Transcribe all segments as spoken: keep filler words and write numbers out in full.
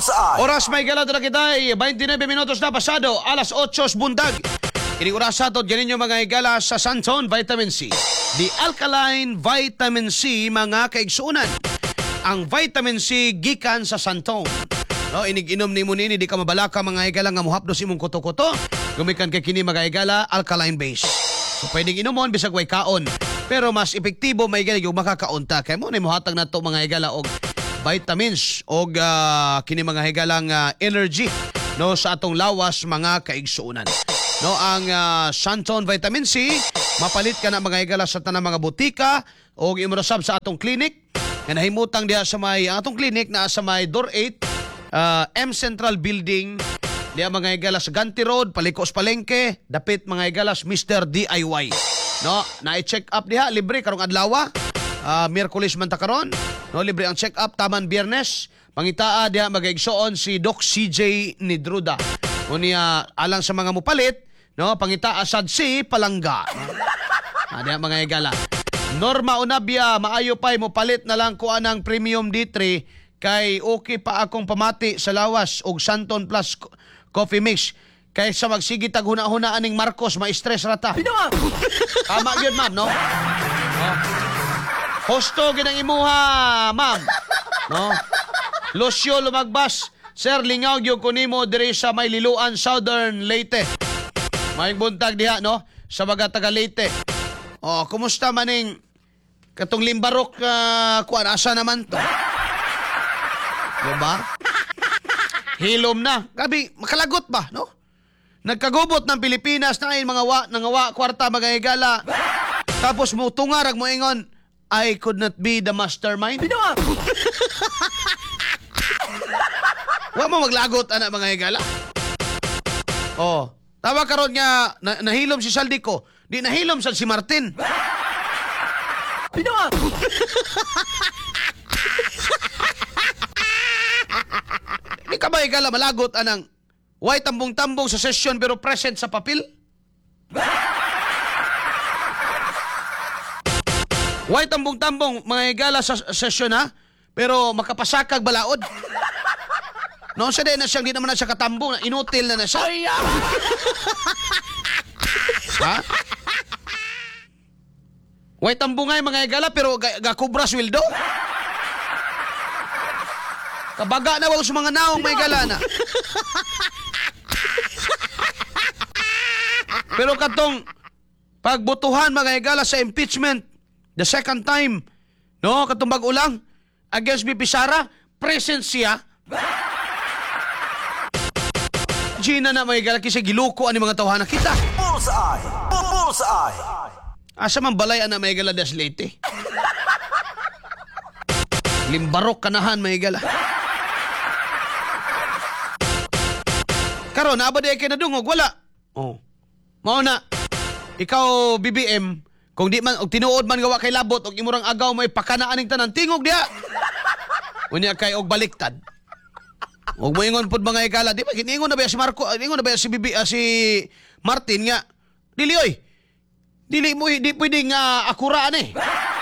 Bullseye. Oras may galado na kita, twenty-nine minutos na pasado, alas otso bundag. Ini oras sa to, dyan ninyo mga higala sa Santon Vitamin C. The Alkaline Vitamin C, mga kaigsuunan. Ang Vitamin C gikan sa Santon. No, inig-inom ni mo nini, di ka mabalaka mga higala nga muhapdos imong kuto-kuto. Gumikan kay kini mga higala, alkaline base. So pwedeng inomon, bisag way kaon. Pero mas epektibo may higala yung makakaunta. Kaya mo na muhatag na to mga higala og vitamins o uh, kini mga higalang uh, energy no sa atong lawas mga kaigsuunan. No, ang uh, Santon Vitamin C, mapalit ka na mga higala sa tanang mga butika o imurasab sa atong clinic. Nga nahimutang diha sa may ang atong clinic na sa may Door eight, uh, M Central Building, diha mga higala sa Ganti Road, Palikos Palengke, dapit mga higalas Mister D I Y. No, na-check up diha libre karong adlaw. Uh, Miyerkules man ta karon. No, libre ang check up taman Biyernes. Pangitaa diha magaigsoon si Doc C J Nidruda. Unya alang sa mga mupalit, no, pangitaa sad si Palangga. Ah, diha mga higala. Norma Unabia, maayo pay mo palit na lang ko anang Premium D three kay okay pa akong pamati sa lawas og Santon Plus Coffee Mix kaysa magsige tag huna-huna aning Marcos ma-stress rata. Tama gyud ma'am, no? Oh. Hosto ginang imuha, ma'am. No? Lucio Lumagbas, Sir lingaw gyud ko nimo diri sa may Liluan, Southern Leyte. May buntag diha, no? Sa mga taga Leyte. Oh, kumusta maning katong limbarok uh, kuan asa naman to? Diba? Hilom na. Gabi, makalagot ba, no? Nagkagubot ng Pilipinas na ay mga wa, nangawa kwarta mga higala. Tapos mo tungarag mo ingon, I could not be the mastermind. Wa mo maglagot ana mga higala. Oh, tawa karon nga na, nahilom si Saldico, di nahilom sad si Martin. Di ka ba higala malagot anang why tambong-tambong sa session pero present sa papel? Why tambong-tambong mga higala sa session ha? Pero makapasakag balaod. Noon siya din na siyang di naman na siya katambong, inutil na na siya. Ha? Why tambong nga mga higala pero gakubra sweldo? Kabaga na wag sa mga naong may higala na. Pero katong pagbutuhan mga higala sa impeachment, the second time, no, katong bag-ulang against B P Sara, present siya. Gina na may higala kasi giluko ani mga tawhana kita. Bullseye. Bullseye. Asa man balay ana may higala das Leyte. Limbarok kanahan may higala. Karon aba di kay nadungog wala. Oh. Mao na. Ikaw B B M, kung di man og tinuod man gawa kay labot og imurang agaw may pakanaan ning tanan tingog diha. Unya kay og baliktad. Og moingon pud mga higala, di ba giningon na ba si Marco, ingon na ba si Bibi uh, si Martin nga. Dili oy. Dili mo di pwedeng uh, akuraan eh.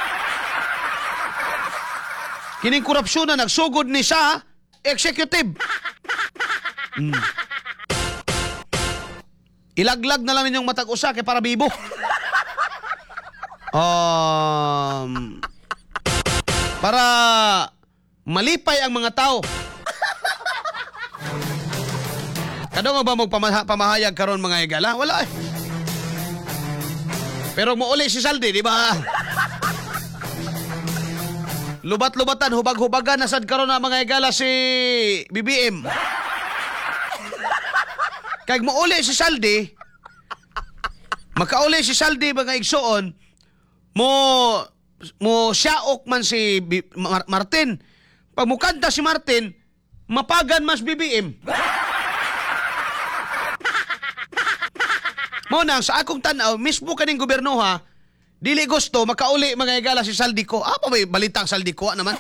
Kining korupsyon na nagsugod ni sa executive. Hmm. Ilaglag na lang ninyong matag usa kay para bibo. Um, para malipay ang mga tao. Kadong ba magpamahayag karon mga higala? Wala eh. Pero muuli si Saldi, di ba? Lubat-lubatan, hubag-hubagan nasad karon na mga higala si B B M. Kag muuli si Saldi, makauli si Saldi mga igsoon, mo mo siyaok man si B- Mar- Martin. Pag mukanta si Martin, mapagan mas B B M. Mo nang sa akong tanaw, mismo kaning gobyerno ha, dili gusto makauli mga higala si Saldico. Apa ba balitang Saldico naman?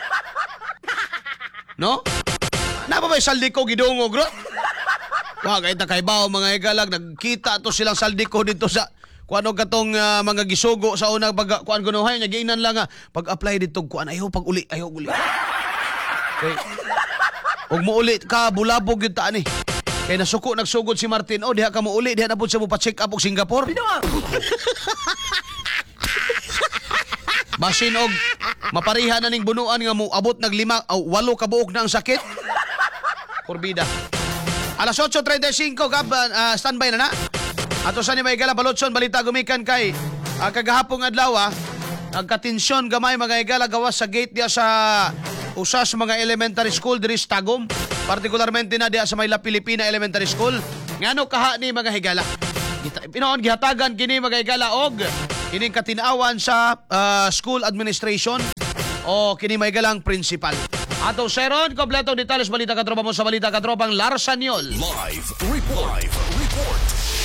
No? Napa ba Saldico gidungog ro? Wa kay ta kay bawo mga higalag nagkita to silang Saldico dito sa kuano katong uh, mga gisugo sa unang pag kuan gunuhay nya giingnan lang nga pag-apply dito kuan ayo pag uli ayo uli. Okay. Og muulit ka bulabog yun taan eh. Kaya nasuko nagsugod si Martin, oh diha ka muuli, diha na po siya mo pa-check up og Singapore. Basin og mapariha na ning bunuan nga mo abot nag lima, oh, walo ka buok na ang sakit. Kurbida. Alas eight thirty-five kab uh, standby na na. Ato sa ni may gala balotson balita gumikan kay uh, kagahapong adlaw ah, nagkatensyon gamay mga igala gawas sa gate dia sa usas mga elementary school diri sa Tagum, partikularmente na dia sa Mayla Pilipina Elementary School. Ngano kaha ni mga higala? Pinoon gihatagan kini mga higala og kining katinawan sa uh, school administration o kini may galang principal. Ato seron kompleto detalles balita katropa mo sa balita katropang Larsanyol. Live report. Live report.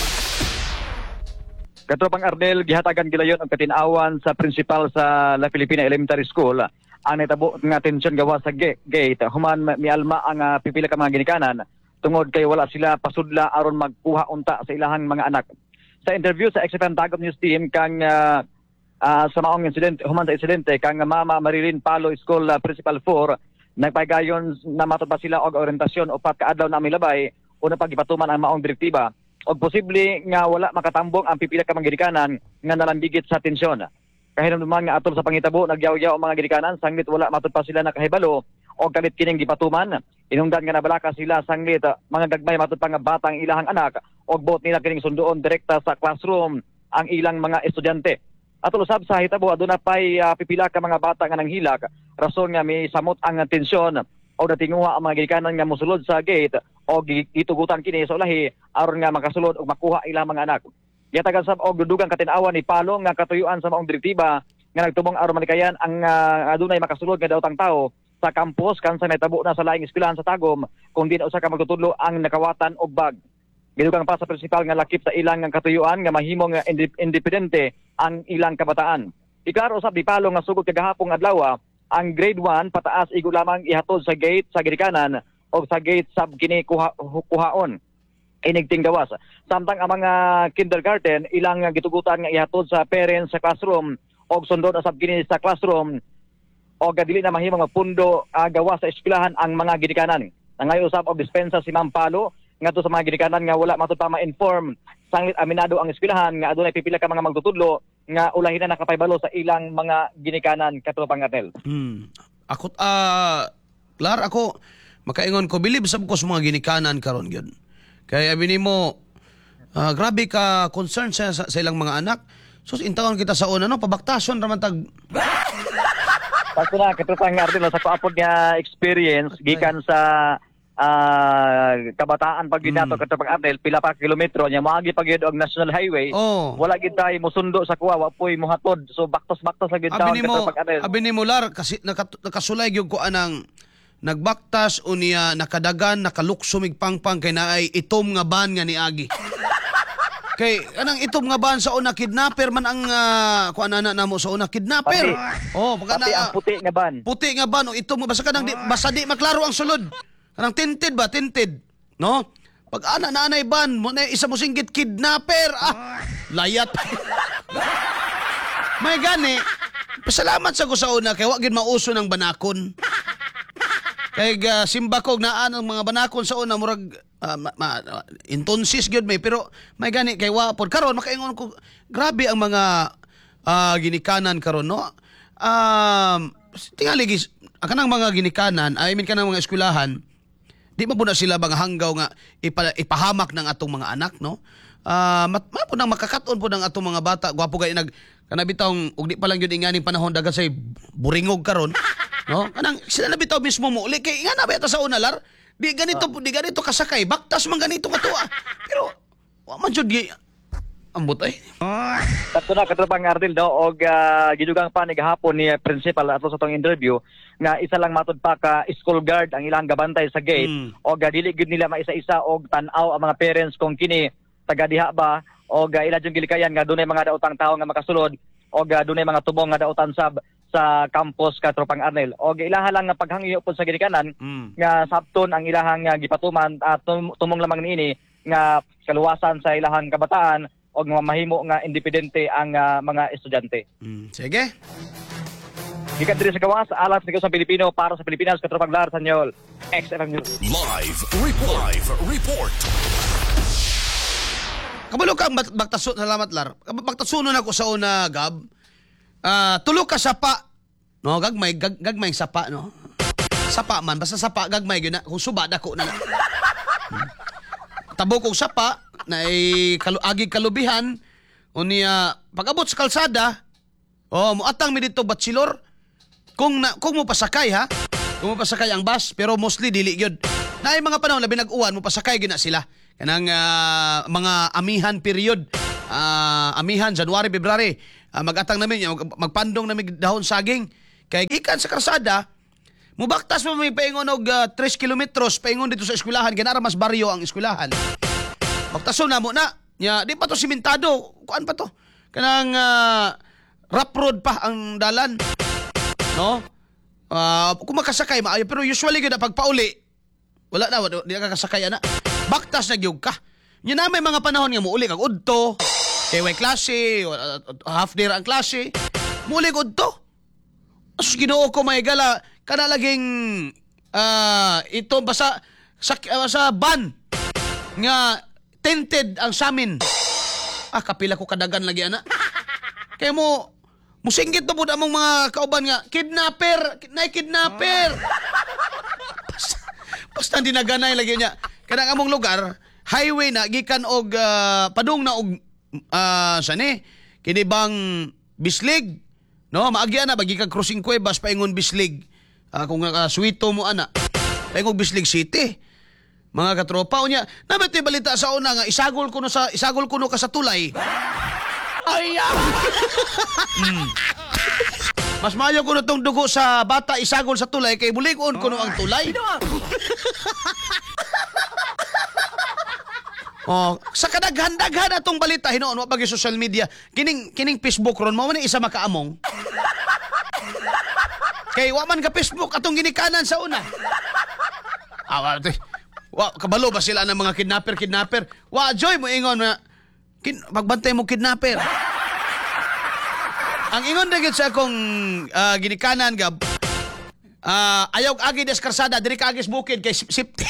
Katropang Ardel, gihatagan gilayon ang katinawan sa principal sa La Filipina Elementary School. Ang natabo nga tensyon gawa sa gate, human mialma ang uh, pipila ka mga ginikanan tungod kay wala sila pasudla aron magkuha unta sa ilahang mga anak. Sa interview sa X F M Tagum News Team kang uh, uh, sa maong insidente, human sa insidente kang Mama Marilyn Palo School uh, Principal four, nagpagayon na matod pa sila og orientasyon upat ka adlaw na milabay una pagipatuman ang maong direktiba og posible nga wala makatambong ang pipila ka mga ginikanan nga nalambigit sa tensyon. Kahinumduman nga atol sa pangitabo nagyaw-yaw ang mga ginikanan sanglit wala matud pa sila nakahibalo o kalit kining gipatuman. Inungdan nga nabalaka sila sanglit uh, mga gagmay matud pa nga batang ilahang anak og bot nila kining sunduon direkta sa classroom ang ilang mga estudyante. Atol usab sa hitabo aduna pay uh, pipila ka mga bata nga nanghilak rason nga may samot ang tensyon o natinguha ang mga ginikanan nga mosulod sa gate o gitugutan kini sa ulahi aron nga makasulod og makuha ilang mga anak. Yatagan sab og dudugang katinawan ni Palo nga katuyuan sa maong direktiba nga nagtubong aron manikayan ang uh, adunay makasulod nga daotang tao sa campus kansa natabo na sa laing eskwelahan sa Tagum kung di na usa ka magtutudlo ang nakawatan og bag. Gidugang pa sa principal nga lakip sa ilang nga katuyuan nga mahimong nga independente ang ilang kabataan. Iklaro usab ni Palo nga sugod kagahapong adlaw ang grade one pataas igo lamang ihatod sa gate sa girikanan o sa gate sab kini kuha, kuhaon. Inigting gawas. Samtang ang mga kindergarten ilang gitugutan nga ihatod sa parents sa classroom o sundon usab kini sa classroom o gadili na mahimong magpundo uh, gawas sa eskwelahan ang mga ginikanan. Nangayo usab og dispensa si Ma'am Palo ngadto sa mga ginikanan nga wala matud pa ma-inform sanglit aminado ang eskwelahan nga adunay pipila ka mga magtutudlo nga ulahin na nakapaybalo sa ilang mga ginikanan katropang Ardel. Hmm. Ako ah uh, Lar ako makaingon ko bilib sab ko sa mga ginikanan karon gyud. Kaya abi nimo uh, grabe ka concern sa, sa, sa ilang mga anak. Sus intawon kita sa una no pabaktason ra man tag. Pasto na katropang Ardel sa paapod nga experience gikan sa uh, kabataan pag ginato mm. katropang Ardel pila pa kilometro nya maagi pag gyud og national highway. Oh. Wala gid tay mosundo sa kuwa wa poy mohatod. So baktos-baktos lang gid taon katropang Ardel. Abi nimo Lar kasi nakat, nakasulay gyud ko anang nagbaktas unya nakadagan nakaluksumig pangpang kay naay itom nga ban nga niagi. Kay anang itom nga ban sa una kidnapper man ang uh, kuan ana namo sa una kidnapper. Pati, oh, pagka pati na, ang puti nga ban. Puti nga ban o itom nga basta kanang di, basta di maklaro ang sulod. Kanang tinted ba tinted, no? Pag ana nanay ban mo na isa mo singgit kidnapper. Ah, layat. May gani. Pasalamat sa ko sa una kay wa gid mauso ng banakon. Kay uh, simbakog naan ang mga banakon sa una murag uh, ma, ma, uh, intonsis gyud may pero may gani kay wa pod karon makaingon ko grabe ang mga uh, ginikanan karon no. Um tingali gis kanang mga ginikanan I mean kanang mga eskwelahan di ba na sila bang hanggaw nga ipa, ipahamak ng atong mga anak no. Uh, mat po nang makakaton po ng atong mga bata gwapo gay nag kanabitong ug di pa lang gyud inganing panahon dagan say buringog karon. No? Kanang sila na bitaw mismo mo uli kay nga na ba ito sa una Lar? Di ganito uh. di ganito kasakay. Baktas man ganito katua. Pero wa man jud gi ambot ay. Tatto na katropang Ardel daw og uh, gidugang pa ni gahapon ni principal ato sa tong interview nga isa lang matud pa ka school guard ang ilang gabantay sa gate mm. og uh, dili gid nila maisa-isa og tan-aw ang mga parents kung kini taga diha ba og uh, ila jud gilikayan nga dunay mga daotang tawo nga makasulod og uh, dunay mga tubong nga daotan sab sa campus katropang Ardel og ilaha lang nga paghangyo pod sa ginikanan mm. nga sabton ang ilahang uh, gipatuman at uh, tumong lamang niini nga kaluwasan sa ilahang kabataan og mahimo nga independente ang uh, mga estudyante. Mm. Sige. Gikan diri sa gawas, alas sa Pilipino para sa Pilipinas katropang lar sa Nyol. X F M News. Live report. Live report. Kabalo ka bagtaso, salamat lar. Bagtasunon ako sa una, Gab. Ah, tulo ka sapa. No, gagmay gag, gagmay sapa, no. Sapa man, basta sapa gagmay gyud na. Kung suba dako na. Hmm. Tabo kong sapa na ay kalu, agi kalubihan unya pag-abot sa kalsada. Oh, muatang mi dito bachelor. Kung na, kung mo pasakay ha. Kung mo pasakay ang bus, pero mostly dili gyud. Naay mga panahon labi nag-uwan mo pasakay gyud na sila. Kanang uh, mga amihan period, uh, amihan January, February, uh, magatang namin magpandong namin dahon saging kay gikan sa kalsada mubaktas mo may paingon og uh, tres kilometros paingon dito sa eskwelahan ganara mas baryo ang eskwelahan. Baktason na mo na nya di pa to simentado kuan pa to kanang uh, rough road pa ang dalan no uh, kung makasakay maayo pero usually gyud pag pauli wala na di ka kasakay ana. Baktas na gyud ka. Nya na may mga panahon nga muuli kag udto, kay way klase, half day ra ang klase. Muuli kag udto. As Ginoo ko may gala kana laging uh, ito basa sa uh, sa ban nga tinted ang samin. Ah kapila ko kadagan lagi ana. Kay mo musinggit to pud among mga kauban nga kidnapper, nay kidnapper. Basta, basta dinaganay lagi niya. Kanang among lugar, highway na gikan og uh, padung na og uh, sani kini bang Bislig, no? Maagya na bagi kag crossing Cuevas paingon Bislig. Uh, kung uh, suwito mo ana, paingon Bislig City. Mga katropa unya, nabati balita sa una nga isagol kuno sa isagol kuno ka sa tulay. Ay. mm. Mas maayo kuno tong dugo sa bata isagol sa tulay kay bulig-on kuno ang tulay. Oh, sa kadaghan-daghan atong balita hinuon wa pag social media. Kining kining Facebook ron mao man isa makaamong. Kay wa man ka Facebook atong ginikanan sa una. Awa, wa kabalo ba sila ng mga kidnapper kidnapper? Wa joy mo ingon na kin magbantay mo kidnapper. Ang ingon na gyud sa akong uh, ginikanan gab. Uh, ayaw agi deskarsada diri ka agis bukid kay safety.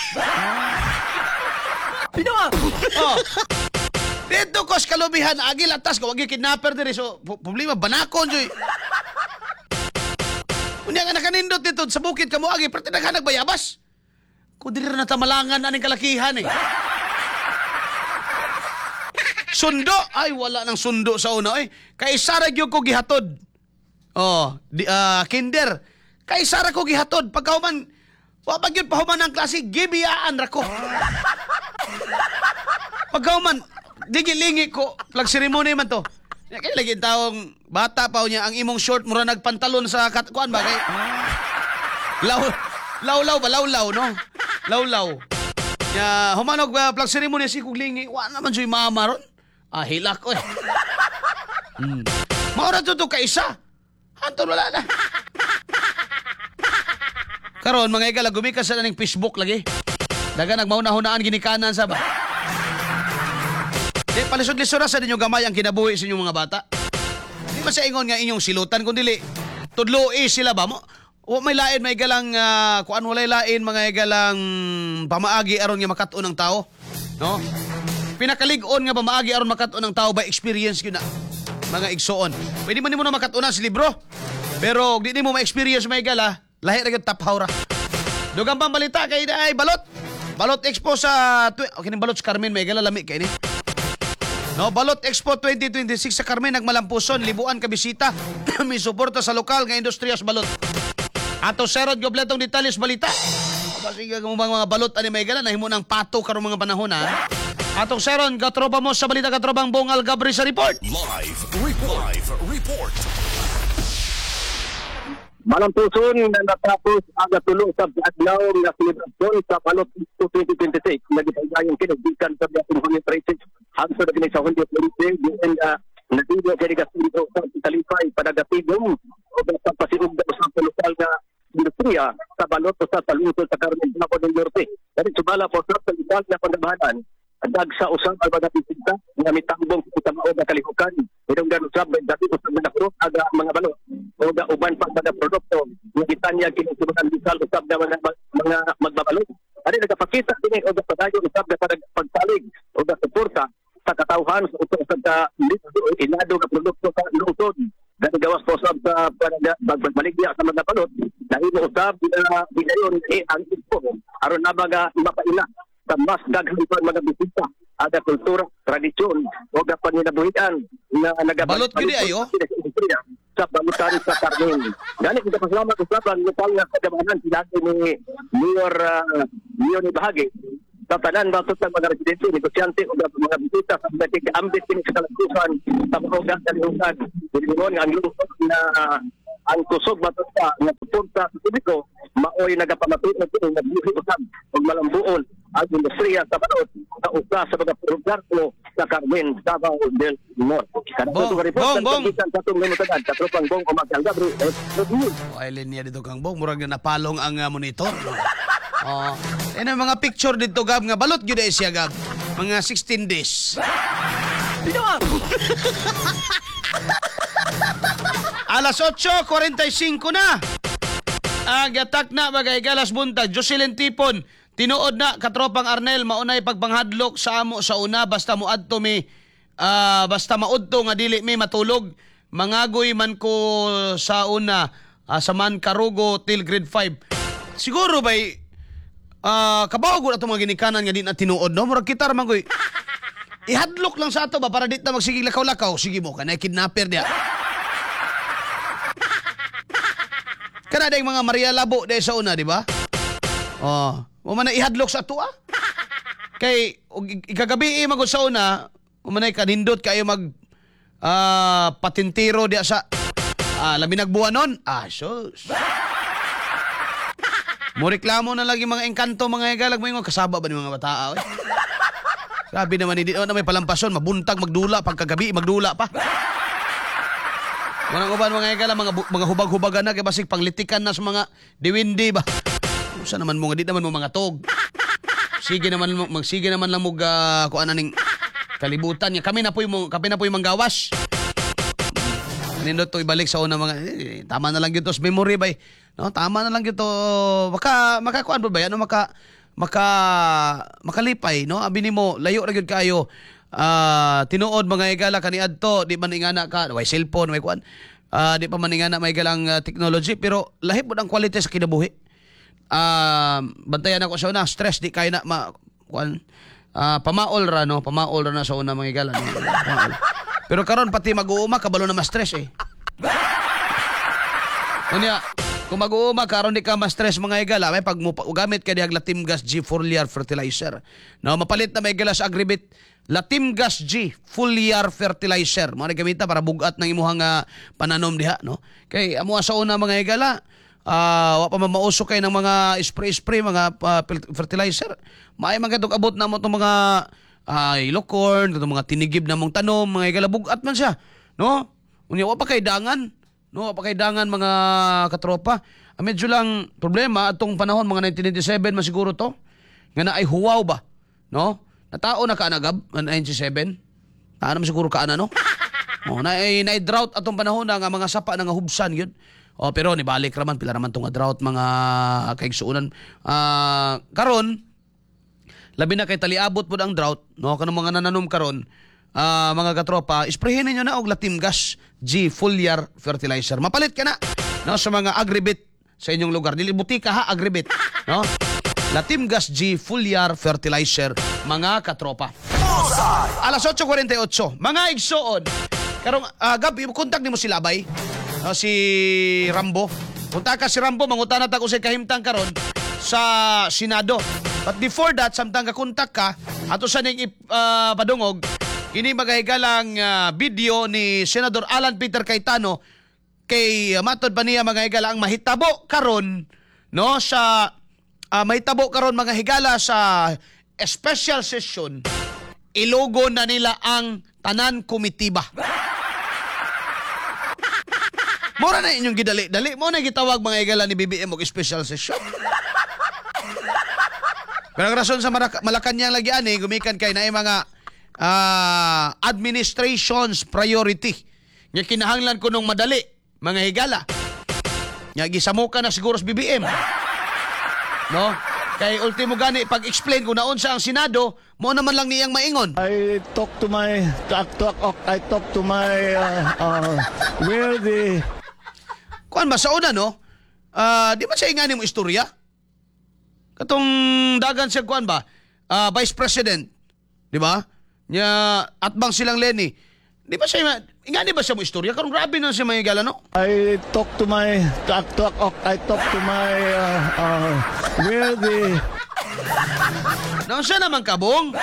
Pinawa. Oh. Dito ko sa kalubihan agi latas ko wagi kidnapper diri so problema banakon joy. Unya nga nakanindot dito sa bukid kamo agi pero tinaghan nagbayabas. Ko diri na tamalangan aning kalakihan eh. Sundo ay wala nang sundo sa una eh. Kay sara gyud ko gihatod. Oh, di uh, kinder. Kay sara ko gihatod pagkahuman wa pa gyud pahuman ang klase gibiyaan ra ko. Pagkahuman digilingi ko flag ceremony man to. Kay lagi taong bata pa niya ang imong short mura nagpantalon sa kuan ba kay law law-law ba law-law no. Law-law. Ya humanog uh, flag ceremony si kuglingi wa naman joy mama ron. Ah hilak ko eh. Hmm. Maura to to kaisa. Hanto wala na. Karon mga igala gumikas sa ning Facebook lagi. Daga nagmauna-hunaan ginikanan sa ba. Di palisod-lisod sa ninyo gamay ang kinabuhi sa inyong mga bata. Di ba sa ingon nga inyong silutan kundi dili tudloi sila ba mo? O may lain may galang uh, kuan walay lain mga galang pamaagi aron nga makat-on ang tao, no? Pinakalig-on nga pamaagi aron makat-on ang tao by experience gyud na. Mga igsoon. Pwede man nimo na makat-on sa libro. Pero di nimo ma-experience may gala, lahi ra gyud taphaw ra. Dugang pambalita kay ay balot. Balot Expo sa okay ning balot sa Carmen may gala lami kay ni. No, Balot Expo twenty twenty-six sa Carmen nagmalampuson, libuan ka bisita. May suporta sa lokal nga industriya sa balot. Ato serod gobletong detalye sa balita. Basig mo bang mga balot ani may gala nahimo nang pato karong mga panahon ha. Atong seron katropa mo sa balita katrobang Bongal Gabri sa report. Live report. Live report. Malampuson na natapos ang tulo sa adlaw na selebrasyon sa Balot Expo twenty twenty-six. Nagipagayang kinagdikan sa Biasin Huli President. Hangso na sa Hundi President. Diyan na nagdido kay Gasildo sa Talipay panagatibong o sa pasiug sa lokal na industriya sa Balot sa Talungsod sa Carmen Blanco del Norte. Dari subala po sa talibag na pandabahanan dag sa usang albaga bisita nga mitambong sa mao nga kalihukan. Idong ganun sa dati ko sa manakro aga mga balot. o ga uban pa mga produkto nga gitanya kini sa mga bisal usab na mga mga magbabalot. Ani nagapakita kini o ga padayon usab na parang pagsalig o ga suporta sa katawhan sa utos sa inado nga produkto sa lungsod. Dahil gawas po usab sa pagbaligya sa mga balot dahil mo usab na bigayon eh ang ispo aron na mga mapaila sa mas daghang pa mga bisita ada kultura, tradisyon o ga panginabuhian na nagabalot Balot gini ayo. sa balutan sa karne. Gani kita pasalamat usab ang lokal nga kagamanan silagi ni Mayor uh, Mayor ni Bahagi. Sa tanan batot ng mga residente, negosyante o mga bisita sa mga ambit kini sa kalantusan sa mga ugat sa lungsod. Dilingon nga ang lungsod na uh, ang kusog batot sa nga suporta sa publiko maoy nagapamatud na kini nagbuhi usab og malambuon ang industriya sa balot sa usa sa mga produkto sa Carmen Davao del Norte. Bong, bong, bong. Sa atong limutan sa tropang Bong Umagang Gabriel. O, ay linya dito kang Bong. Murag na napalong ang uh, monitor. No? Oh, yan ang mga picture dito, Gab. Nga balot yun eh siya, Gab. Mga sixteen days. Alas otso forty-five na. Agatak na bagay galas buntag. Jocelyn Tipon. Tinuod na katropang Arnel. Maunay pagpanghadlok sa amo sa una. Basta muadto mi. Uh, basta maudto nga dili mi matulog. Mangagoy man ko sa una. Uh, sa man karugo till grade five. Siguro ba'y uh, kabaw ko na itong mga ginikanan nga di na tinuod. No? Murag kita raman ko'y ihadlok lang sa ato ba para di na magsigig lakaw-lakaw. Sige mo ka na kidnapper niya. Kana dahil mga Maria Labo dahil sa una, di ba? Oh, mo man na ihadlok sa ato ah. Kay ikagabi magod sa una, mo man na kanindot kayo mag uh, patintiro diya sa uh, labi nagbuwanon. Ah, sus. Mo reklamo na lagi mga engkanto mga igalag mo yung kasaba ba ni mga bata? Eh? Sabi naman hindi na may palampason, mabuntag, magdula, pagkagabi, magdula pa. Mga uban mga igala, mga, mga hubag-hubagan na, kaya basig panglitikan na sa mga diwindi ba? Saan naman mo, di naman mo mga tog. Sige naman, magsige naman lang mo uh, kung ano ning kalibutan niya. Kami na po yung, kami na po yung manggawas. Nindot to ibalik sa una mga, eh, tama na lang yun to sa memory ba? No, tama na lang yun to. Maka, makakuan ba ba? Ano, maka, maka, makalipay, no? Abi ni mo, layo na yun kayo. Uh, tinuod mga igala kaniad to, di man ingana ka, may cellphone, may kuan. Uh, di pa man ingana may galang uh, technology, pero lahip mo ang quality sa kinabuhi. Uh, bantayan ako sa una, stress, di kaya na, ma, kuan, uh, pamaol ra, no? Pamaol ra na sa una mga igala. No? Pamaol. Pero karon pati mag-uuma, kabalo na ma-stress eh. Kunya, kung mag-uuma, karon di ka ma-stress mga igala, may pag mo gamit ka dihag Latim Gas G foliar fertilizer. No, mapalit na may igala sa Agribit Latim Gas G foliar fertilizer. Mo na gamita para bugat ng imuhang uh, pananom diha, no? Kay amo sa una mga igala, ah, uh, wa pa mamauso kay ng mga spray-spray mga uh, fertilizer. Maay man kadtog abot na mo tong mga uh, yellow corn, itong mga tinigib na mong tanom, mga igala bugat man siya, no? Unya wa pa kay dangan, no? Wa pa kay dangan mga katropa. Ah, medyo lang problema atong panahon mga nineteen ninety-seven masiguro to. Nga na ay huwaw ba, no? Natao na ka anagab, ninety-seven. Taan naman siguro ka ana, no? O, na, ay, na drought atong panahon na nga mga sapa na nga hubsan yun. O, pero nibalik raman, pila raman itong drought mga kaigsuunan. Uh, karon, labi na kay taliabot po ang drought, no? Kanong mga nananom karon, uh, mga katropa, isprehin ninyo na og Latim Gas G foliar fertilizer. Mapalit ka na, no? Sa mga Agribit sa inyong lugar. Dili butika ha, Agribit, no? Latim Gas G foliar fertilizer, mga katropa. Alas otso forty-eight, mga igsoon. Karong uh, gabi kontak nimo si Labay, no, si Rambo. Punta ka si Rambo, mangutana ta ko sa kahimtang karon sa Senado. But before that, samtang ka kontak ka, ato sa ning uh, padungog, ini magahigalang uh, video ni Senador Alan Peter Cayetano kay uh, matod pa niya mga higala ang mahitabo karon, no, sa Uh, may tabo karon mga higala sa special session, ilogo na nila ang tanan komitiba. Mura na inyong gidali. Dali mo na gitawag mga higala ni B B M og special session. Pero ang rason sa Malacanang lagi ani, gumikan kay na mga uh, administration's priority. Nga kinahanglan ko nung madali, mga higala. Nya gisamuka na siguro sa B B M. No? Kay ultimo gani pag-explain kung naon sa ang Senado, mo naman lang niyang maingon. I talk to my talk, talk, I talk to my uh, uh, where the Kuan ba sa una no? Ah, di ba siya ingani mo istorya? Katong dagan siya kuan ba? Ah, Vice President, di ba? Nya atbang silang Lenny. Di ba siya ingani ba siya mo istorya? Karon grabe na siya mahigala no? I talk to my talk, talk, I talk to my uh, uh, where the Naon siya naman kabong?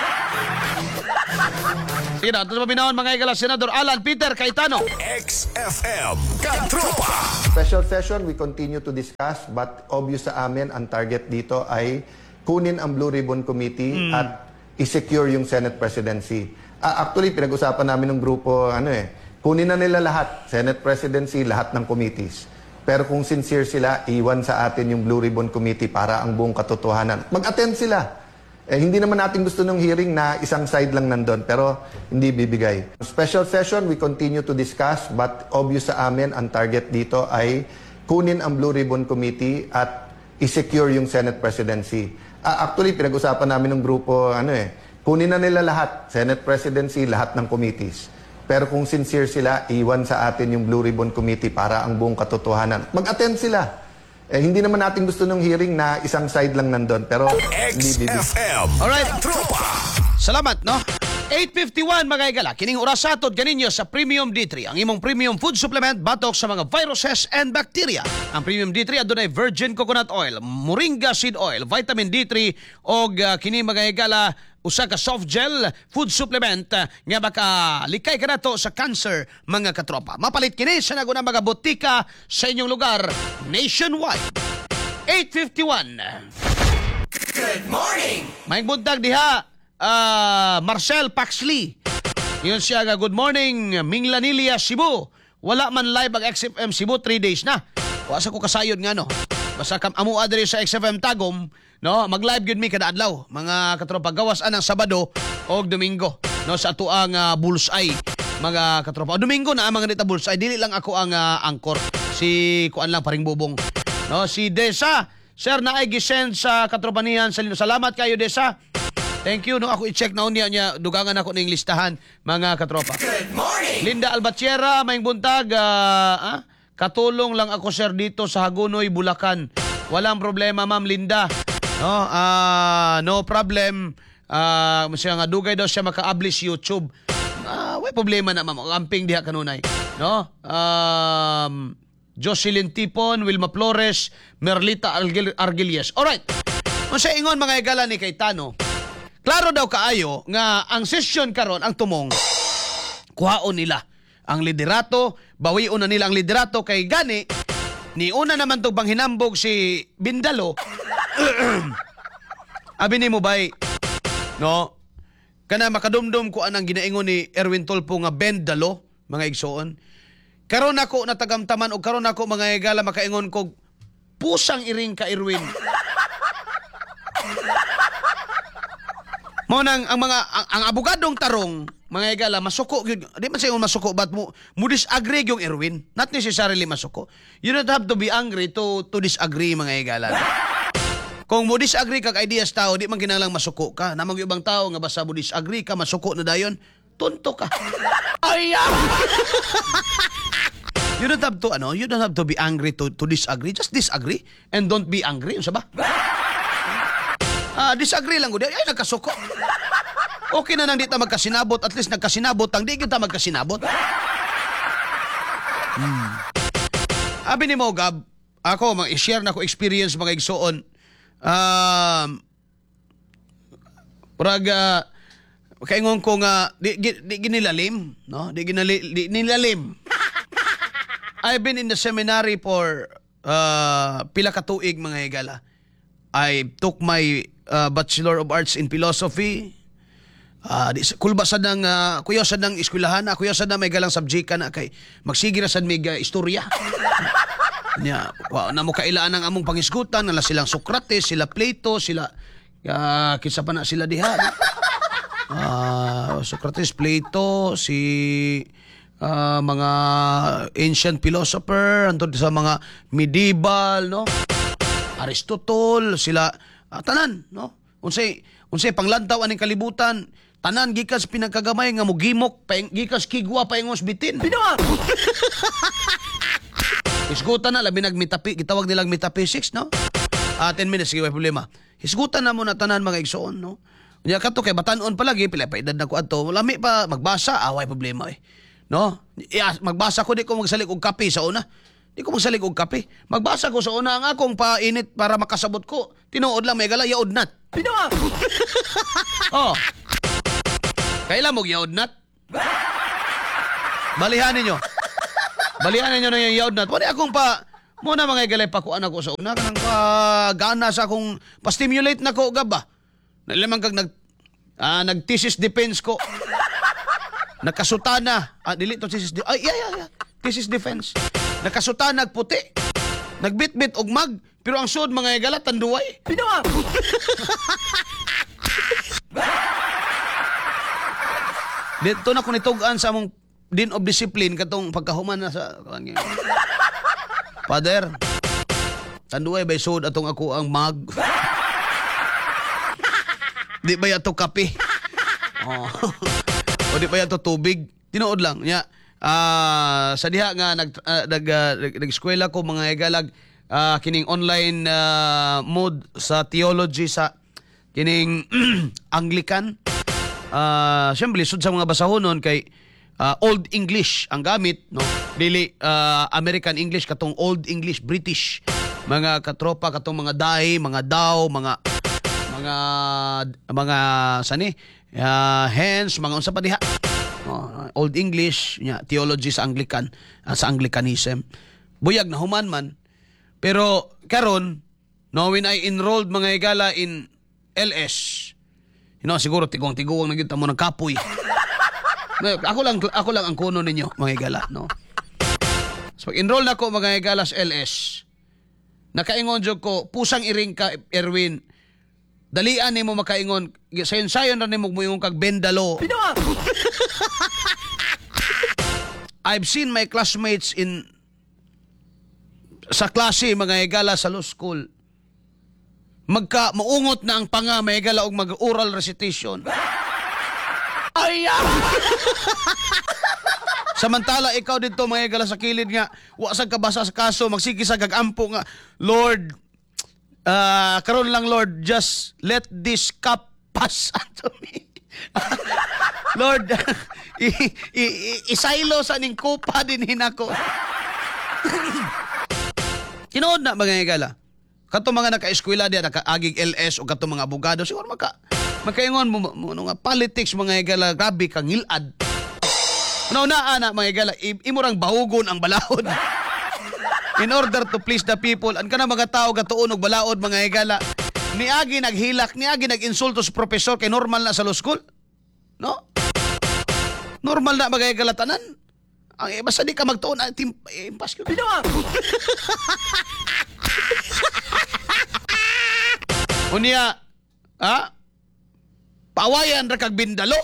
Sige na, ito sa pabinahon mga higala, Senador Alan Peter Cayetano. X F M Katropa. Special session, we continue to discuss but obvious sa amin ang target dito ay kunin ang Blue Ribbon Committee at i-secure yung Senate presidency. Ah, actually, pinag-usapan namin ng grupo, ano eh, kunin na nila lahat, Senate presidency, lahat ng committees. Pero kung sincere sila, iwan sa atin yung Blue Ribbon Committee para ang buong katotohanan. Mag-attend sila. Eh, hindi naman natin gusto ng hearing na isang side lang nandun, pero hindi bibigay. Special session, we continue to discuss, but obvious sa amin, ang target dito ay kunin ang Blue Ribbon Committee at i-secure yung Senate presidency. Ah, actually, pinag-usapan namin ng grupo, ano eh, kunin na nila lahat, Senate presidency, lahat ng committees. Pero kung sincere sila, iwan sa atin yung Blue Ribbon Committee para ang buong katotohanan. Mag-attend sila. Eh, hindi naman natin gusto ng hearing na isang side lang nandun, pero hindi bibig. X F M Alright. Katropa. Salamat, no? eight fifty-one mga higala, kining oras atod ganinyo sa Premium D three, ang imong premium food supplement batok sa mga viruses and bacteria. Ang Premium D three adunay virgin coconut oil, moringa seed oil, vitamin D three og uh, kini mga higala usa ka soft gel food supplement uh, nga baka likay ka nato sa cancer mga katropa. Mapalit kini sa nagunang mga botika sa inyong lugar nationwide. eight fifty-one. Good morning. May buntag diha. Uh, Marcel Paxley. Yun siya nga, good morning, Minglanilia, Cebu. Wala man live ang X F M Cebu, three days na. Wasa ko kasayod nga, no? Basta kam amu adri sa X F M Tagum, no? Mag-live yun mi kada adlaw. Mga katropa, gawas anang Sabado o Domingo, no? Sa ato ang uh, bullseye, mga katropa. O Domingo na ang mga nita bullseye. Dili lang ako ang uh, angkor. Si kuan lang paring bubong. No? Si Desa. Sir, naay gisend sa katropanihan sa Lino. Salamat kayo, Desa. Thank you. No, ako i-check na unya niya. Dugangan ako ng listahan, mga katropa. Good morning. Linda Albatiera, maing buntag. Uh, ah? Katulong lang ako, sir, dito sa Hagunoy, Bulacan. Walang problema, ma'am Linda. No, uh, no problem. Uh, siya nga, dugay daw siya maka-ablis YouTube. Uh, way problema na, ma'am. Amping diha kanunay. No? Um, Jocelyn Tipon, Wilma Flores, Merlita Argil Argilies. Alright. Kung sa ingon, mga higala ni Cayetano, klaro daw kaayo nga ang session karon ang tumong kuhaon nila ang liderato, bawion na nila ang liderato kay gani ni una naman to bang hinambog si Bindalo. Abi ni mo bay no kana makadumdum ko anang ginaingon ni Erwin Tulfo nga Bendalo mga igsoon. Karon ako natagamtaman og karon ako mga higala makaingon kog pusang iring ka Erwin. Mo nang ang mga ang, ang abogadong tarong mga higala masuko gyud di man say masuko but mo mo disagree yung Erwin, not necessarily masuko. You don't have to be angry to to disagree mga higala. Kung mo disagree kag ideas tao di man kinahanglan masuko ka. Namang ibang tao nga basta mo disagree ka masuko na dayon, tunto ka. Ay You don't have to ano, you don't have to be angry to to disagree, just disagree and don't be angry, unsa ba? Ah, disagree lang gud. Ay nagkasuko. Okay na nang di ta magkasinabot, at least nagkasinabot tang di gyud ta magkasinabot. Hmm. Abi ni mo Gab, ako mag-share na ko experience mga igsoon. Um Praga kaingon ko nga di, di, di ginilalim, no? Di ginali di nilalim. I've been in the seminary for uh, pila ka tuig mga higala. I took my uh, Bachelor of Arts in Philosophy. Uh, di, kulba sa nang, uh, kuya sa nang eskwelahan na, kuya sa nang may galang subject ka na kay magsige ra sad mig uh, istorya. Nya, wa na mo kailaan ang among pangisgutan, nala silang Socrates, sila Plato, sila uh, kinsa pa na sila diha. Uh, Socrates, Plato, si ah, mga ancient philosopher, antod sa mga medieval, no? Aristotle, sila ah, tanan, no? Unsay unsay panglantaw aning kalibutan, tanan gikas pinagkagamay nga mugimok, gikas kigwa paingos bitin. Binawa. Hisgutan na labi nagmitapi, gitawag nilang metaphysics, no? Ah, ten minutes sige, may problema. Hisgutan na mo na tanan mga igsoon, no? Unya kato kay batan-on palagi pila pa edad na ko adto, lami pa magbasa, away problema eh. No? Yeah, magbasa ko di ko magsalig og kape sa una. Di ko magsalig og kape. Magbasa ko sa una ang akong painit para makasabot ko. Tinuod lang may gala yaod nat. Pinawa. Oh. Kailan mo yaod nat? Balihan ninyo. Balihan ninyo na yung yaod nat. Wala akong pa muna mga galay pa kuan ako sa una kanang pa gana sa akong pa-stimulate na ko gaba. Nalamang kag nag ah, nag-thesis defense ko. Nakasutana. Ah, dili to thesis de- Ay, yeah, yeah, yeah. Thesis defense. Nakasutana nagputi. Nagbitbit og mag, pero ang sud mga igala tanduway. Pinawa. Dito na ko nitugan sa among Dean of Discipline katong pagkahuman na sa Father. Tanduway bay sud atong ako ang mag. Di ba yato kape? Oh. O di pa yan to tubig. Tinuod lang. Ya, uh, sa diha nga nag, uh, nag, uh, nag-eskwela ko mga igalag uh, kining online uh, mode sa theology sa kining Anglican. Uh, Siyempre, sud sa mga basahonon kay uh, Old English ang gamit, no? Dili uh, American English, katong Old English, British. Mga katropa, katong mga dahi, mga daw, mga mga mga sani uh, hence mga unsa pa diha uh, Old English nya theology sa Anglican uh, sa Anglicanism buyag na human man pero karon no when I enrolled mga igala in L S you know siguro tigong-tigong na gyud ta mo ng kapoy ako lang ako lang ang kuno ninyo mga igala no so pag enroll na ko mga igala sa L S nakaingon jud ko pusang iring ka Erwin. Dalian nimo makaingon sayon-sayon ra nimo moingon kag bendalo. I've seen my classmates in sa klase mga igala sa law school. Magka maungot na ang panga may igala og mag-oral recitation. Ay! Samantala ikaw dito mga igala sa kilid nga wa sa kabasa sa kaso magsigi sa gagampo nga Lord Uh, karon lang Lord, just let this cup pass unto me. Lord, isaylo sa ning kupa din hinako. Tinuod na mga igala. Kato mga naka-eskwela diya, naka-agig L S o kato mga abogado, siguro maka makaingon mo, mo nga politics mga igala, grabe kang ngilad. Ano na ana mga igala, imurang bahugon ang balahod. In order to please the people, an kana mga tao gatuon og balaod mga igala. Niagi naghilak, niagi nag-insulto sa professor kay normal na sa law school. No? Normal na mga igala tanan. Ang eh, basta di ka magtuon ang tim eh, impas ko. Pinawa. Unya, ha? Pawayan ra kag bindalo.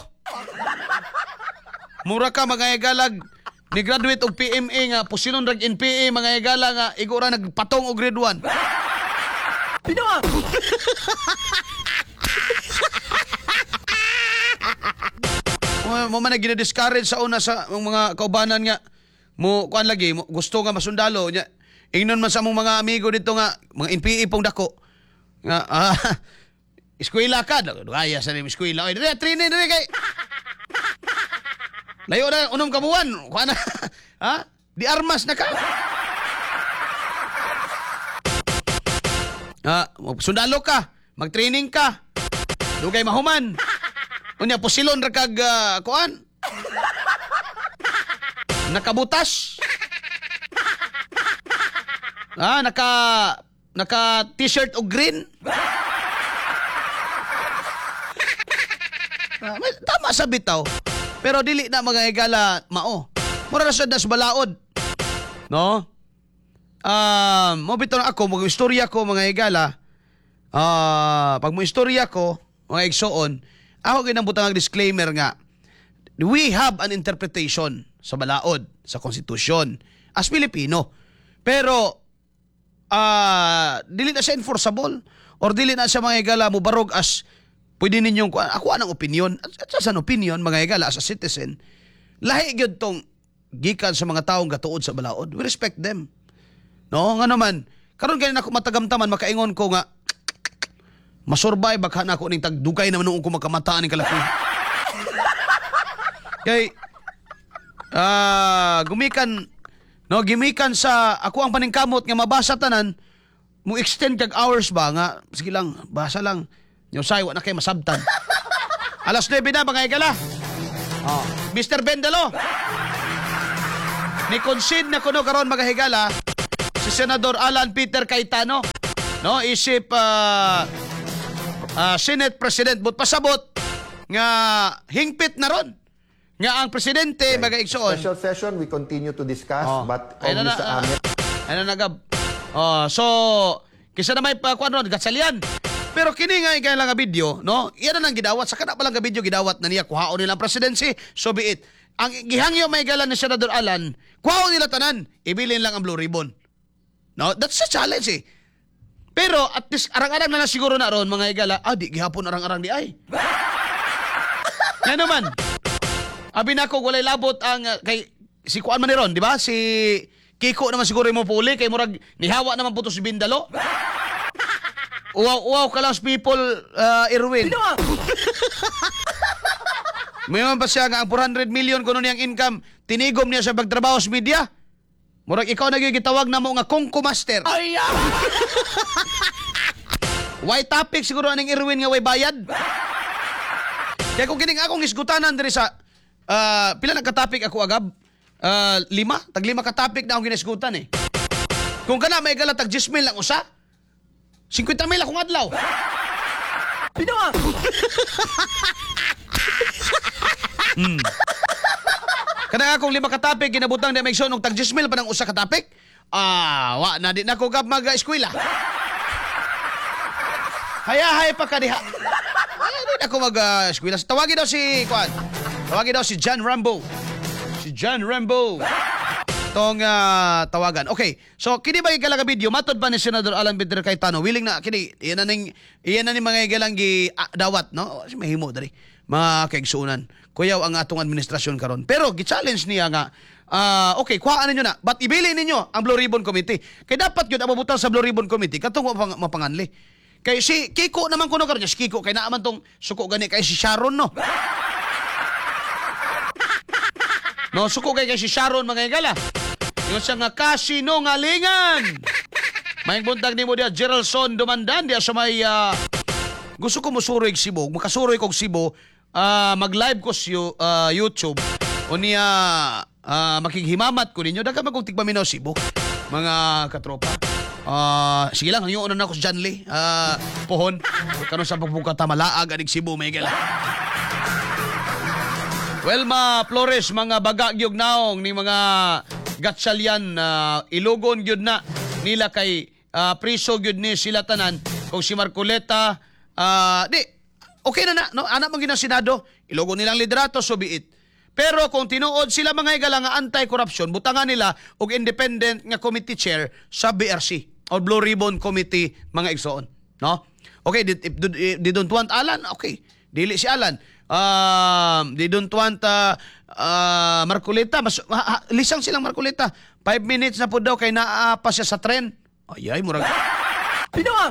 Mura ka mga igalag. Ni graduate og P M A nga pusilon rag N P A mga igala nga igura nagpatong og grade one. Pinawa. Mo man gina-discourage sa una sa mga kaubanan nga mo kuan lagi mo, gusto nga masundalo nya. Ingnon man sa among mga amigo dito nga mga N P A pong dako. Nga ah, eskwela ka, gaya sa ning eskwela. Oy, dire training dire kay layo na, unom kabuwan. Kuha na. Ha? Di armas na ka. Ha? Sundalo ka. Mag-training ka. Dugay mahuman. Unya, pusilon ra kag uh, kuan. Nakabutas. Ha? Naka, naka t-shirt o green. Ha? Tama sa bitaw. Pero dili na mga igala mao. Mura na sa das balaod. No? Um, mo bitaw na ako, mag-istorya ko mga igala. Ah, uh, pag mo istorya ko, mga igsoon, ako ginambutang ang disclaimer nga, we have an interpretation sa balaod, sa konstitusyon as Pilipino. Pero ah dili na siya enforceable or dili na siya mga higala mo barog as pwede ninyong kuha- ako anong opinion at, at sa opinion mga higala as a citizen lahi gyud tong gikan sa mga taong gatuod sa balaod. We respect them. No, nga naman karon kay nako matagamtaman makaingon ko nga masurvive baka na ako ning tagdugay naman nung ko makamataan ning kalaki. Kay ah gumikan no gimikan sa ako ang paningkamot nga mabasa tanan mo extend kag hours ba nga sige lang basa lang yung say wa na kay masabtan. Alas nuwebe na mga higala. Oh, Mister Bendelo. Ni concede na kuno karon mga higala si Senador Alan Peter Cayetano no isip uh, uh, Senate President but pasabot nga hingpit na ron nga ang presidente mga igsoon. Special session, we continue to discuss, Oh. but Ayun na obvious sa na, amin. Ano na gab? Oh, so kisa na may pa kuan ron gatsalian. Pero kini nga kay lang nga video, no? Iyan na nang gidawat sa kana pa lang nga video gidawat na niya kuhaon nila ang presidency, so be it. Ang gihangyo may galan ni Senador Alan, kuhaon nila tanan, ibilin lang ang blue ribbon. No, that's a challenge eh. Pero at least arang-arang na lang siguro na ron mga higala, ah di gihapon arang-arang di ay. Nga naman. Abi nako walay labot ang uh, kay si kuan man ni ron, di ba? Si Kiko naman siguro mo puli kay murag nihawa naman puto si Bindalo. Wow, wow, kalas people, uh, Irwin. Mayroon pa siya nga ang four hundred million kuno niyang income, tinigom niya sa pagtrabaho sa media. Murag ikaw na gitawag na mo nga Kongko Master. Ay! Why topic siguro aning Irwin nga way bayad? Kaya kung kining akong isgutanan diri sa uh, pila nagka-topic ako agab? Uh, lima? Tag lima ka-topic na akong ginisgutan eh. Kung kana may gala tag ten mil lang usa, fifty mil akong adlaw. Pinawa! hmm. Kana akong lima ka-topic, ginabutang na may igsoon og tag ten mil pa ng usa ka-topic. Ah, wa na di na ko gab mag-eskwela. Hayahay pa ka diha. Ay, di na ko mag-eskwela. Tawagin daw si, kuan, tawagin daw si John Rambo. Si John Rambo. Tong uh, tawagan. Okay. So kini ba igala ka video matod pa ni Senador Alan Peter Cayetano willing na kini iyan na ning iyan na ni mga igalang gi ah, dawat no si mahimo diri mga kaigsuunan. Kuyaw ang atong administrasyon karon. Pero gi-challenge niya nga uh, okay, kuhaan ninyo na but ibili ninyo ang Blue Ribbon Committee. Kay dapat gyud abutang sa Blue Ribbon Committee katong mapang, mapanganli. Kay si Kiko naman kuno karon si Kiko kay naa man tong suko gani kay si Sharon no. No, suko kay kay si Sharon mga igala. Yung siya nga kasinungalingan. May buntag ni mo dia Geraldson Dumandan dia sa may uh, gusto ko musuroy og Cebu, makasuroy kog Cebu, uh, mag-live ko sa uh, YouTube. O niya uh, makighimamat ko ninyo daga magkong tigpaminaw Cebu. Mga katropa. Uh, sige lang, yung una na ako sa John Lee. Uh, pohon. Karon sa pagpukata malaag anig Cebu may gala. Welma Flores, mga baga gyud naong ni mga gatsalyan uh, ilugon gyud na nila kay uh, priso gyud ni sila tanan kung si Marcoleta uh, di okay na na no anak mo ginang Senado ilugon nilang liderato so be it. Pero kung tinuod sila mga igala nga anti-corruption butangan nila og independent nga committee chair sa B R C or Blue Ribbon Committee mga igsoon no. Okay, if they don't want Alan, okay, dili si Alan. Um, they don't want uh, uh, Marcoleta. Mas, ha, ha, lisang silang Marcoleta. Five minutes na po daw kay naapa siya sa tren. Ayay, murag. Pinawa!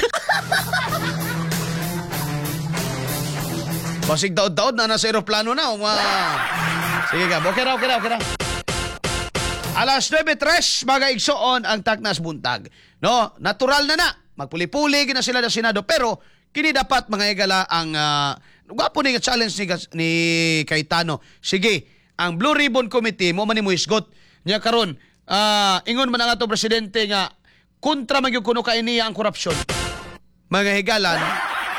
Basig taod-taod na nasa aeroplano na. Um, uh, sige ka, okay ra, okay ra, okay ra. Alas nuwebe tres, mga igsoon ang Taknas Buntag. No, natural na na. Magpuli-puli, gina sila na Senado. Pero, kini dapat mga igala ang... Uh, Gwapo ni challenge ni, ni Cayetano. Sige, ang Blue Ribbon Committee mo man mo isgot. Nya karon, uh, ingon man ang ato presidente nga kontra man gyud kuno kay niya ang korupsyon. Mga higala. No?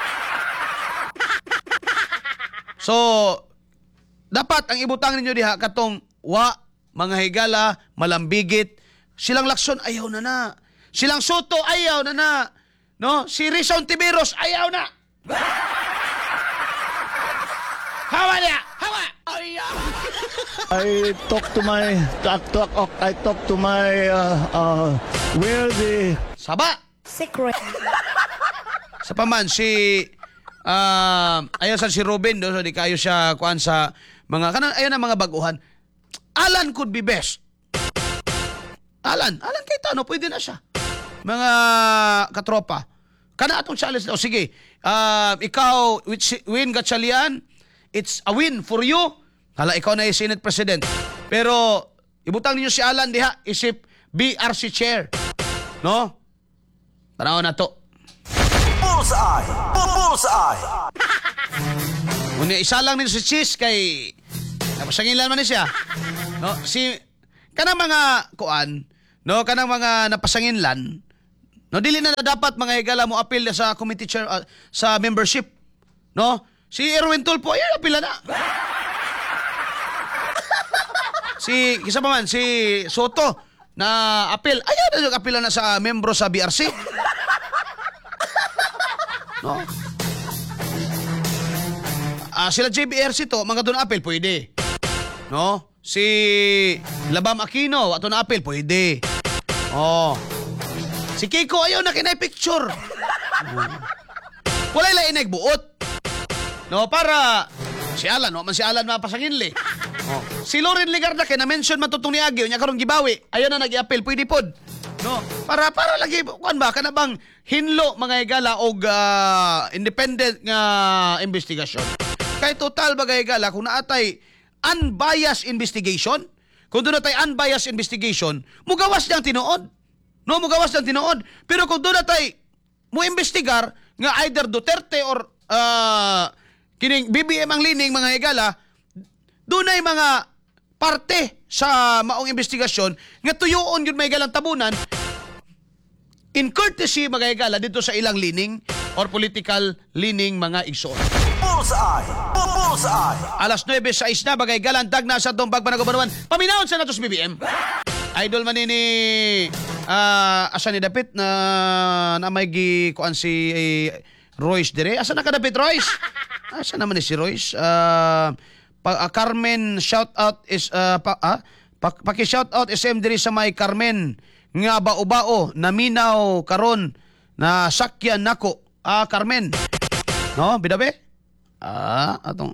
So, dapat ang ibutang ninyo diha katong wa mga higala malambigit. Silang Lacson ayaw na na. Silang Soto ayaw na na. No, si Rizon Tiberos ayaw na. Hawa niya! Hawa! Ayaw! I talk to my, I talk, I talk to my, uh, uh, where the Saba. Secret. Sa paman si ah ayon sa si Ruben do so di kayo siya kuan sa mga kanan ayon ang mga baguhan. Alan could be best. Alan, Alan kay Tano pwede na siya. Mga katropa. Kana atong challenge o sige. ah ikaw which win Gatchalian, it's a win for you. Hala ikaw na yung Senate President. Pero ibutang ninyo si Alan diha isip B R C chair. No? Tanaw na to. Bullseye! Bullseye! Muna isa lang nito si Cheese kay napasangilan man ni siya. No, si kanang mga kuan, no, kanang mga napasanginlan, no dili na, na dapat mga higala mo appeal sa committee chair uh, sa membership. No? Si Erwin Tulfo ay appeal na. Si kisa pa man si Soto na appeal. Ayaw na yung appeal na sa membro sa B R C. No? Ah, sila J B R C to, mga doon apel, pwede. No? Si Labam Aquino, ato na apel, pwede. Oh. Si Kiko, ayaw na kinay picture. Walay lang inagbuot. No, para si Alan, no? Man si Alan mapasangin li. Oh. Si Loren Ligarda, kaya na-mention matutong ni Agyo, niya karong gibawi, ayaw na nag-i-apel, pwede pod. No, para para lagi kuan ba kana bang hinlo mga higala og uh, independent nga investigation. Kay total bagay higala kung naatay unbiased investigation, kung doon natay unbiased investigation, mugawas niyang tinuod. No, mugawas niyang tinuod. Pero kung doon natay mo investigar nga either Duterte or uh, kining B B M ang lining mga higala, doon ay mga parte sa maong investigasyon nga tuyoon yun may galang tabunan in courtesy mga higala dito sa ilang lining or political lining mga igsoon. Bullseye! Bullseye! Alas nuwebe sa is na bagay galang dag na sa itong pagpanagubanawan. Paminahon sa natos B B M. Idol man ni uh, asa ni Dapit na na may gi kuan si eh, Royce dire. Asa na ka Dapit Royce? Asa naman ni si Royce? Uh, Pa, uh, Carmen shout out is uh, pa, uh, pa, paki shout out S M diri sa may Carmen nga bao-bao naminaw karon na sakyan nako. Ah Carmen. No, bidabe? Ah, atong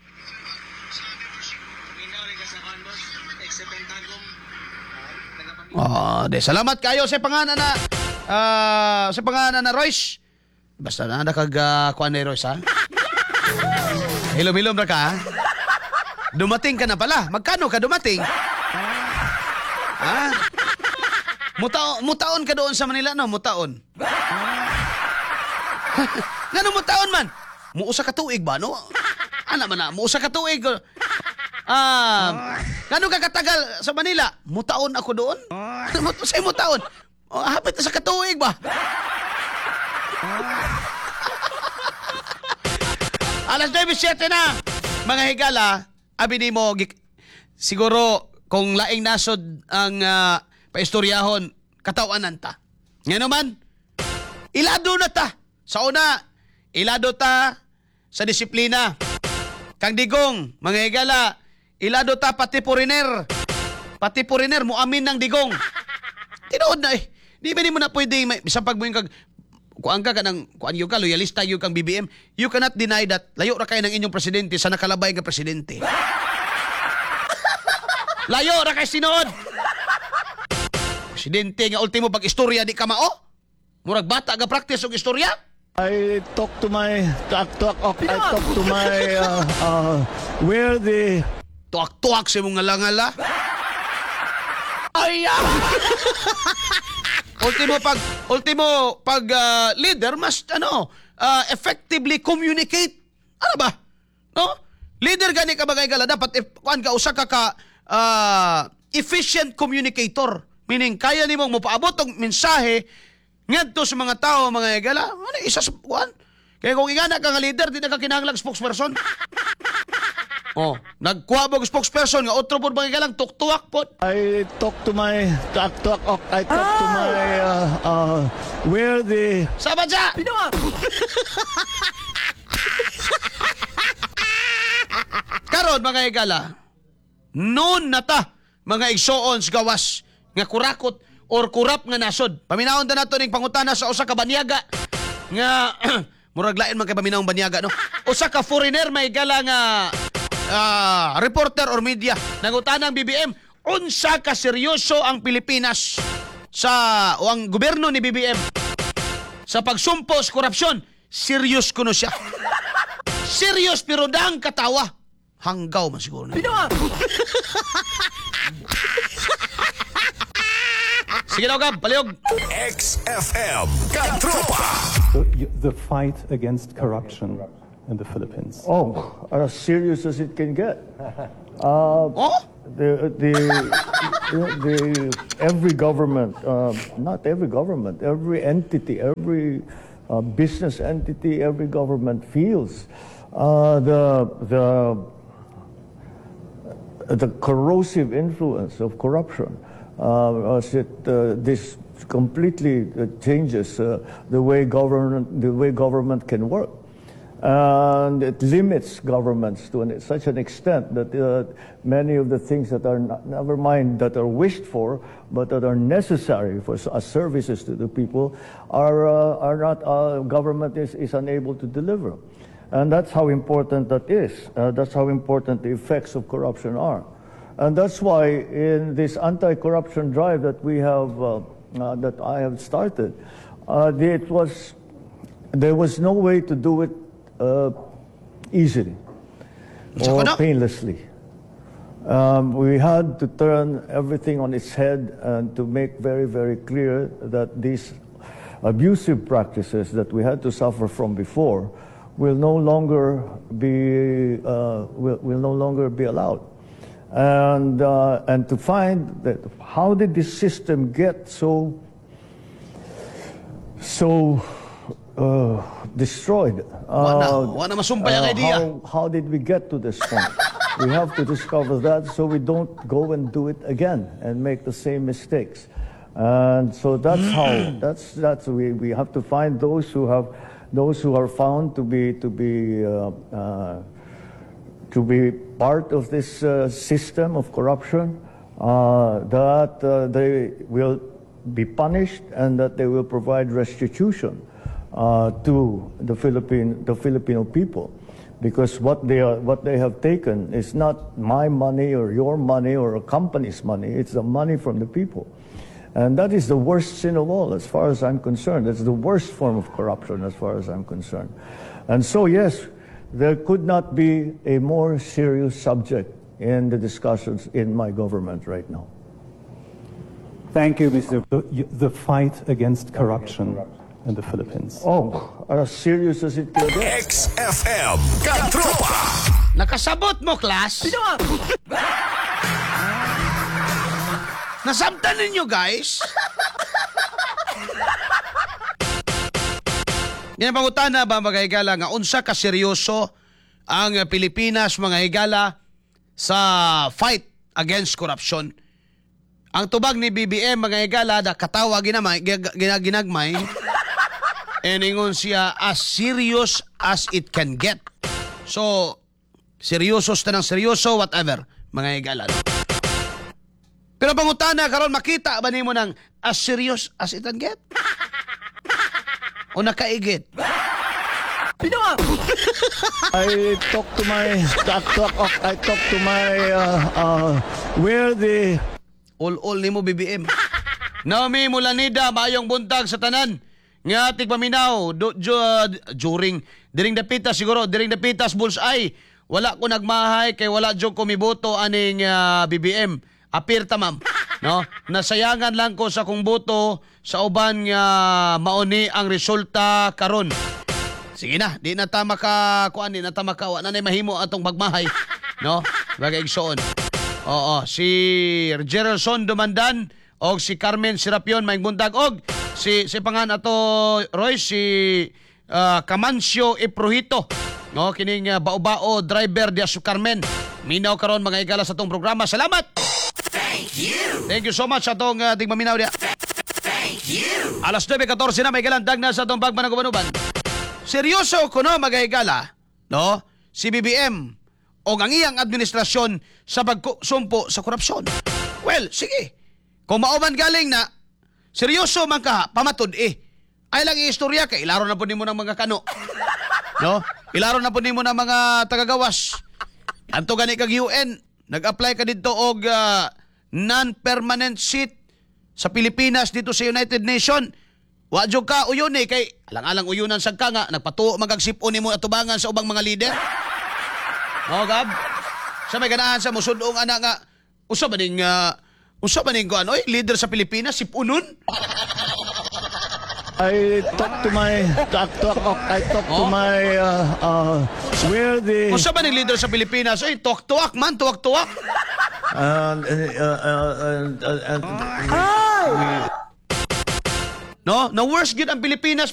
Ah, de salamat kayo sa pangalan na ah sa pangalan na Royce. Basta na nakag uh, kuan ni Royce ha. Hilom-hilom ra ka. Ha? Dumating ka na pala. Magkano ka dumating? Ha? Mutaon, mutaon ka doon sa Manila, no? Mutaon. Ngano mutaon man? Muusa ka tuig ba, no? Ano man na? Muusa ka tuig. Ah, ngano ka katagal sa Manila? Mutaon ako doon? Sa'yo mutaon? Oh, hapit na sa katuig ba? Alas nuwebe siyete na, mga higala. Abi ni mo, siguro kung laing nasod ang uh, paistoryahon, katawanan ta. Nga naman, ilado na ta. Sa una, ilado ta sa disiplina. Kang digong, mga higala, ilado ta pati poriner. Pati poriner, muamin ng digong. Tinood na eh. Di ba di mo na pwede, may, isang pagbuhin kag, kuan ka ka ng, kuan yung ka, loyalista yung kang B B M, you cannot deny that layo ra kayo ng inyong presidente sa nakalabay nga presidente. Layo ra kay sinood. Presidente nga ultimo pag istorya di ka mao? Murag bata ga practice og istorya? I talk to my, I talk, I talk to my, uh, uh, where the Tuak-tuak sa mong ngala-ngala. Ay, ah! Ultimo pag ultimo pag uh, leader must ano uh, effectively communicate. Ano ba? No? Leader gani ka bagay gala dapat if kuan ka usa ka ka uh, efficient communicator. Meaning kaya nimong mopaabot og mensahe ngadto sa mga tao mga gala. Ano isa sa kuan? Kaya kung ingana ka nga leader di na ka kinahanglan spokesperson. Oh, nagkuha mo spokesperson nga otro pod mga galang tuktuak pod. I talk to my, I talk, I talk to my, uh, uh, where the Sama dya! Karon mga higala, noon nata mga igsoon sa gawas nga kurakot or kurap nga nasod. Paminawon ta nato ning pangutana sa usa ka banyaga nga murag lain man kay paminawong banyaga no. Usa ka foreigner may gala nga ah, reporter or media nangutana ang B B M unsa ka seryoso ang Pilipinas sa o ang gobyerno ni B B M sa pagsumpo sa korupsyon. Serious kuno siya. Serious pero dang katawa. Hanggaw man siguro na. Sige daw, Gab, paliog. X F M Katropa. The, the fight against corruption in the Philippines. Oh, as serious as it can get. Oh? The, the, you know, the, every government, uh, not every government, every entity, every uh, business entity, every government feels uh, the, the, the corrosive influence of corruption. Uh, as it, uh, this completely uh, changes uh, the way government, the way government can work. And it limits governments to an, such an extent that uh, many of the things that are, not, never mind that are wished for, but that are necessary for as services to the people, are, uh, are not, uh, government is, is unable to deliver. And that's how important that is. Uh, that's how important the effects of corruption are. And that's why in this anti-corruption drive that we have, uh, uh, that I have started, uh, it was, there was no way to do it Uh, easily or painlessly. Um, we had to turn everything on its head and to make very, very clear that these abusive practices that we had to suffer from before will no longer be uh, will, will no longer be allowed. And uh, and to find that how did this system get so so uh, destroyed? Wala, wala masumpay ang uh, idea. How, how did we get to this point? We have to discover that so we don't go and do it again and make the same mistakes. And so that's how that's that's we, we have to find those who have those who are found to be to be uh, uh, to be part of this uh, system of corruption, uh, that uh, they will be punished and that they will provide restitution Uh, to the Philippine the Filipino people, because what they are what they have taken is not my money or your money or a company's money. It's the money from the people, and that is the worst sin of all, as far as I'm concerned. It's the worst form of corruption, as far as I'm concerned. And so, yes, there could not be a more serious subject in the discussions in my government right now. Thank you, Mister The, the fight against corruption in the Philippines. Oh, as serious as it can get. X F M Katropa. Nakasabot mo, class? Nasabtan ninyo, guys? Yan ang pangutana ba, mga higala, nga unsa ka seryoso ang Pilipinas, mga higala, sa fight against corruption. Ang tubag ni B B M, mga higala, da katawa ginamay, ginagmay, and ingon siya, as serious as it can get. So, seryosos na ng seryoso, whatever, mga higala. Pero pangutana, karon makita ba nimo ng as serious as it can get? O nakaigit? I talk to my talk, talk, I talk to my uh, uh, where the All-all nimo B B M. Naomi Mulanida, mayong buntag sa tanan. Nga tigpaminaw do, do, during diring dapitas siguro diring dapitas bullseye wala ko nagmahay kay wala jud ko miboto aning uh, B B M apir ta ma'am no nasayangan lang ko sa kong boto sa uban nga uh, mauni ang resulta karon. Sige na, di na ta maka kuan di na ta maka wa na nay mahimo atong magmahay no bagay igsoon. Oo, si Geraldson Dumandan og si Carmen Serapion maing buntag og si si pangan ato Roy si uh, Camancio Iprojito no kining uh, bao-bao driver dia su Carmen minaw karon mga igala sa tong programa. Salamat. Thank you. Thank you so much sa tong uh, tigmaminaw dia. Thank you. Alas nine fourteen na may galandag na sa tong bagman ng Gubanuban. Seryoso ko no mga igala no si B B M o ang iyang administrasyon sa pagsumpo sa korupsyon. Well, sige. Kung mauman galing na, seryoso man ka, pamatod eh. Ay lang i-istorya kay ilaro na po nimo ng mga kano. No? Ilaro na po nimo ng mga tagagawas. Anto gani kag U N, nag-apply ka dito og uh, non-permanent seat sa Pilipinas dito sa United Nations. Wa jud ka uyon eh kay alang-alang uyunan sad ka nga nagpatuo magagsipon nimo atubangan sa ubang mga leader. No, Gab? Sa may ganahan sa musudong ana nga usa ba ning uh, usa ba ning kuan oy leader sa Pilipinas sipunon? I talk to my talk, talk, I talk to Oh? my uh, uh, where the Usa ba ning leader sa Pilipinas? Oy, tuwak-tuwak man, tuwak-tuwak. uh, uh, uh, uh, uh, uh, No, na worse gyud ang Pilipinas